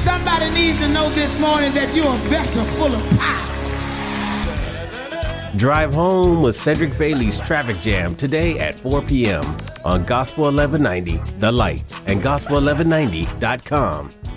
Somebody needs to know this morning that you're a vessel full of power. Drive home with Cedric Bailey's Traffic Jam today at 4 p.m. on Gospel 1190, The Light, and Gospel1190.com.